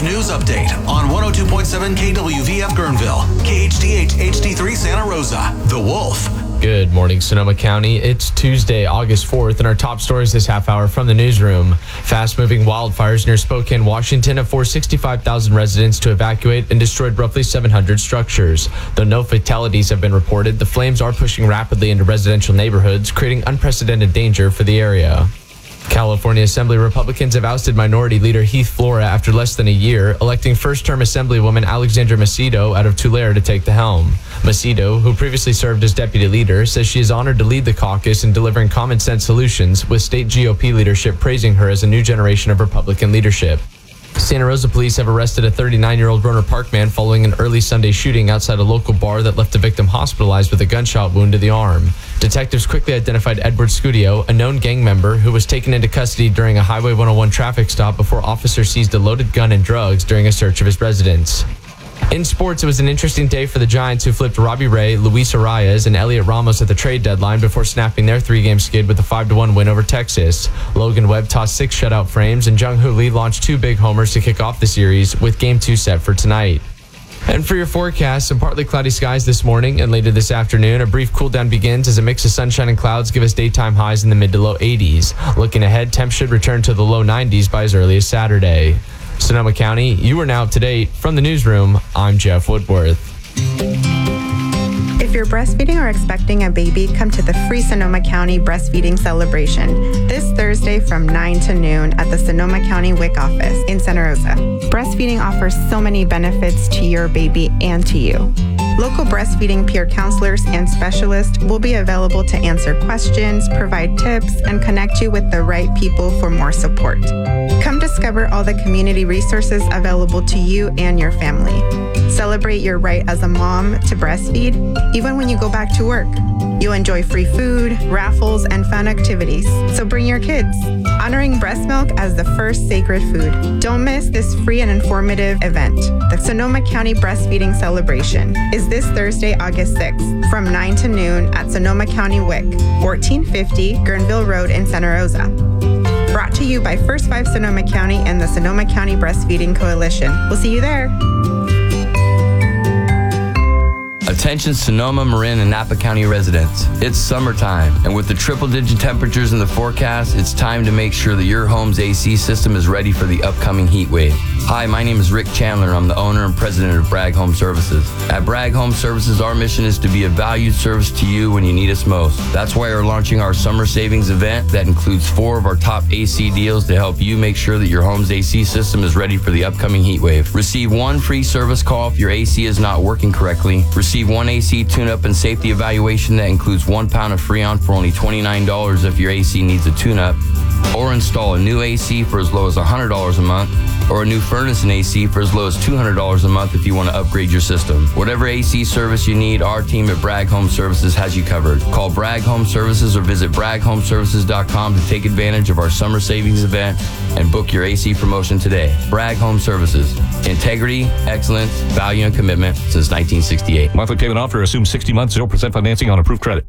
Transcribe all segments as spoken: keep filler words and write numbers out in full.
News Update on one oh two point seven K W V F Guerneville, K H D H H D three Santa Rosa. The Wolf. Good morning, Sonoma County. It's Tuesday, August fourth, and our top stories this half hour from the newsroom. Fast-moving wildfires near Spokane, Washington have forced sixty-five thousand residents to evacuate and destroyed roughly seven hundred structures. Though no fatalities have been reported, the flames are pushing rapidly into residential neighborhoods, creating unprecedented danger for the area. California Assembly Republicans have ousted Minority Leader Heath Flora after less than a year, electing first-term Assemblywoman Alexandra Macedo out of Tulare to take the helm. Macedo, who previously served as deputy leader, says she is honored to lead the caucus in delivering common-sense solutions, with state G O P leadership praising her as a new generation of Republican leadership. Santa Rosa police have arrested a thirty-nine-year-old Roner Park man following an early Sunday shooting outside a local bar that left the victim hospitalized with a gunshot wound to the arm. Detectives quickly identified Edward Scudio, a known gang member who was taken into custody during a Highway one oh one traffic stop before officers seized a loaded gun and drugs during a search of his residence. In sports, it was an interesting day for the Giants, who flipped Robbie Ray, Luis Arias, and Elliot Ramos at the trade deadline before snapping their three-game skid with a five to one win over Texas. Logan Webb tossed six shutout frames, and Jung Hoo Lee launched two big homers to kick off the series, with Game two set for tonight. And for your forecast, some partly cloudy skies this morning and later this afternoon. A brief cool down begins as a mix of sunshine and clouds give us daytime highs in the mid to low eighties. Looking ahead, temps should return to the low nineties by as early as Saturday. Sonoma County, you are now up to date. From the newsroom, I'm Jeff Woodworth. If you're breastfeeding or expecting a baby, come to the free Sonoma County Breastfeeding Celebration this Thursday from nine to noon at the Sonoma County W I C office in Santa Rosa. Breastfeeding offers so many benefits to your baby and to you. Local breastfeeding peer counselors and specialists will be available to answer questions, provide tips, and connect you with the right people for more support. Come discover all the community resources available to you and your family. Celebrate your right as a mom to breastfeed, even when you go back to work. You'll enjoy free food, raffles, and fun activities, so bring your kids. Honoring breast milk as the first sacred food. Don't miss this free and informative event. The Sonoma County Breastfeeding Celebration is this Thursday, August sixth, from nine to noon at Sonoma County W I C, fourteen fifty Guerneville Road in Santa Rosa. Brought to you by First Five Sonoma County and the Sonoma County Breastfeeding Coalition. We'll see you there. Attention Sonoma, Marin, and Napa County residents. It's summertime, and with the triple-digit temperatures in the forecast, it's time to make sure that your home's A C system is ready for the upcoming heat wave. Hi, my name is Rick Chandler. I'm the owner and president of Bragg Home Services. At Bragg Home Services, our mission is to be a valued service to you when you need us most. That's why we're launching our summer savings event that includes four of our top A C deals to help you make sure that your home's A C system is ready for the upcoming heat wave. Receive one free service call if your A C is not working correctly. Receive one A C tune-up and safety evaluation that includes one pound of Freon for only twenty-nine dollars if your A C needs a tune-up. Or install a new A C for as low as one hundred dollars a month, or a new furnace and A C for as low as two hundred dollars a month if you want to upgrade your system. Whatever A C service you need, our team at Bragg Home Services has you covered. Call Bragg Home Services or visit bragg home services dot com to take advantage of our summer savings event and book your A C promotion today. Bragg Home Services. Integrity, excellence, value, and commitment since nineteen sixty-eight. Monthly payment offer assumes sixty months, zero percent financing on approved credit.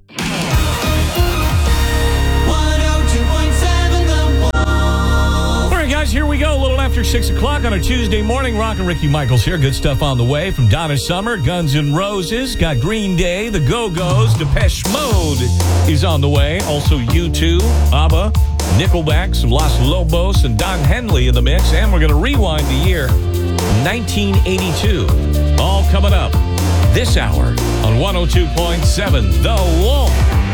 Here we go, a little after six o'clock on a Tuesday morning. Rockin' Ricky Michaels here. Good stuff on the way from Donna Summer, Guns N' Roses, got Green Day, the Go-Go's, Depeche Mode is on the way. Also U two, ABBA, Nickelback, some Los Lobos, and Don Henley in the mix. And we're going to rewind the year nineteen eighty-two. All coming up this hour on one oh two point seven The Wolf.